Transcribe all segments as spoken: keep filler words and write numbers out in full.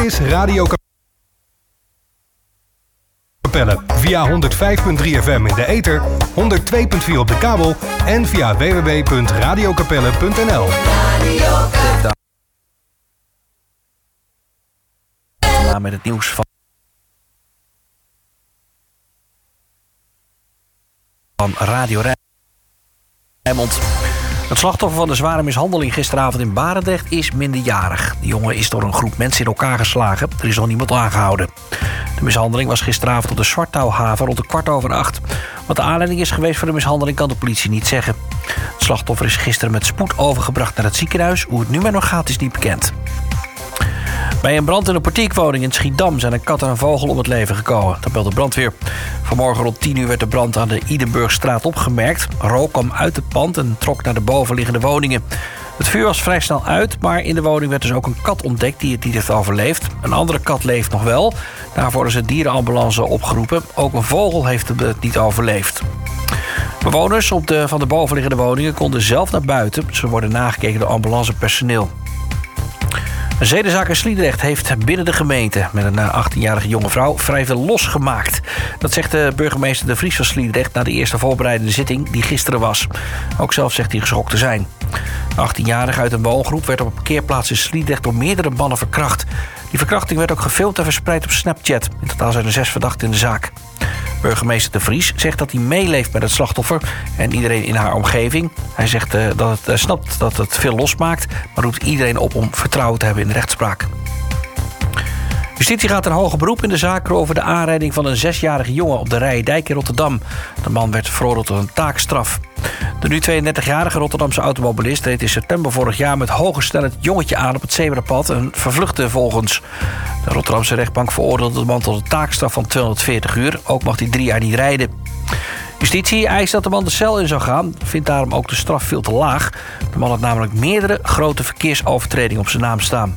is Radio Capelle. Via honderd vijf komma drie F M in de ether, honderd twee komma vier op de kabel en via w w w punt radiokapelle punt n l. Met het nieuws van van Radio Rijnmond. Het slachtoffer van de zware mishandeling gisteravond in Barendrecht is minderjarig. De jongen is door een groep mensen in elkaar geslagen. Er is nog niemand aangehouden. De mishandeling was gisteravond op de Zwartouwhaven rond de kwart over acht. Wat de aanleiding is geweest voor de mishandeling kan de politie niet zeggen. Het slachtoffer is gisteren met spoed overgebracht naar het ziekenhuis. Hoe het nu met nog gaat is niet bekend. Bij een brand in een portiekwoning in Schiedam zijn een kat en een vogel om het leven gekomen. Dat meldt de brandweer. Vanmorgen rond tien uur werd de brand aan de Idenburgstraat opgemerkt. Rook kwam uit het pand en trok naar de bovenliggende woningen. Het vuur was vrij snel uit, maar in de woning werd dus ook een kat ontdekt die het niet heeft overleefd. Een andere kat leeft nog wel. Daarvoor is een dierenambulance opgeroepen. Ook een vogel heeft het niet overleefd. Bewoners op de, van de bovenliggende woningen konden zelf naar buiten. Ze worden nagekeken door ambulancepersoneel. Een zedenzaak in Sliedrecht heeft binnen de gemeente met een achttienjarige jonge vrouw vrij veel losgemaakt. Dat zegt de burgemeester De Vries van Sliedrecht na de eerste voorbereidende zitting die gisteren was. Ook zelf zegt hij geschokt te zijn. De achttienjarige uit een woongroep werd op een parkeerplaats in Sliedrecht door meerdere mannen verkracht. Die verkrachting werd ook gefilmd en verspreid op Snapchat. In totaal zijn er zes verdachten in de zaak. Burgemeester De Vries zegt dat hij meeleeft met het slachtoffer en iedereen in haar omgeving. Hij zegt uh, dat het uh, snapt dat het veel losmaakt, maar roept iedereen op om vertrouwen te hebben in de rechtspraak. Justitie gaat een hoger beroep in de zaak over de aanrijding van een zesjarige jongen op de Rijendijk in Rotterdam. De man werd veroordeeld tot een taakstraf. De nu tweeëndertigjarige Rotterdamse automobilist reed in september vorig jaar met hoge snelheid het jongetje aan op het zebrapad en vervluchtte volgens. De Rotterdamse rechtbank veroordeelde de man tot een taakstraf van tweehonderdveertig uur. Ook mag hij drie jaar niet rijden. Justitie eist dat de man de cel in zou gaan, vindt daarom ook de straf veel te laag. De man had namelijk meerdere grote verkeersovertredingen op zijn naam staan.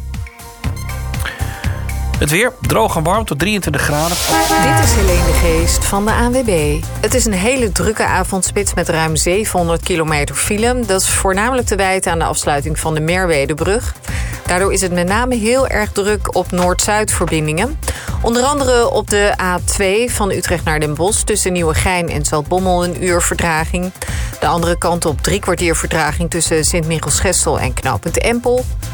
Het weer, droog en warm tot drieëntwintig graden. Dit is Helene de Geest van de A N W B. Het is een hele drukke avondspits met ruim zevenhonderd kilometer file. Dat is voornamelijk te wijten aan de afsluiting van de Merwedebrug. Daardoor is het met name heel erg druk op Noord-Zuid-verbindingen. Onder andere op de A twee van Utrecht naar Den Bosch tussen Nieuwegein en Zaltbommel een uur vertraging. De andere kant op drie kwartier vertraging tussen Sint-Michielsgestel en knooppunt Empel.